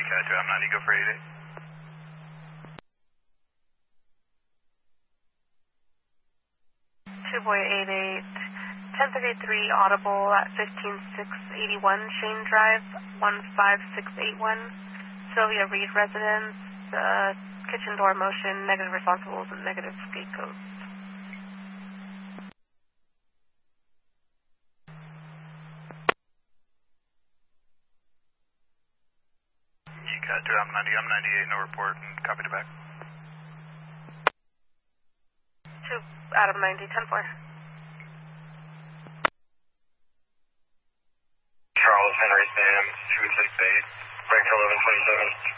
Cat 2, I'm 90, go for 88. Two boy 88, 1033 audible at 15681 Shane Drive, 15681, Sylvia Reed residence, kitchen door motion, negative responsibles and negative gate codes. Cat 2, I'm 90, I'm 98, no report, and copy to back. 2 Adam 90, 10-4. Charles Henry Sam 268, break 1127.